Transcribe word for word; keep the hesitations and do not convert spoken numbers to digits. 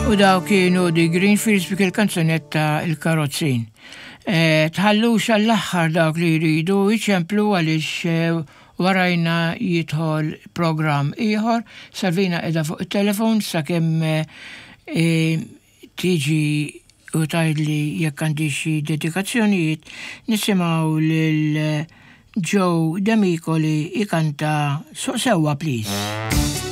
U daw kienu di Greenfields bik il-kanzunetta il-karozzin. Tħallux għall-aħħar dawk li jridu jiċemplu għaliex warajna jidħol program ieħor, Salvina qiegħda fuq it-telefon sakemm tiġi u tgħidli jekk għandi xi dedikazzjonijiet nisimgħu lil Joe D'Amico li jikanta Suq Sewwa Please.